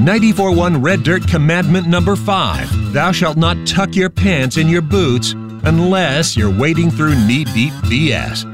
94.1 Red Dirt Commandment number 5. Thou shalt not tuck your pants in your boots unless you're wading through knee-deep BS.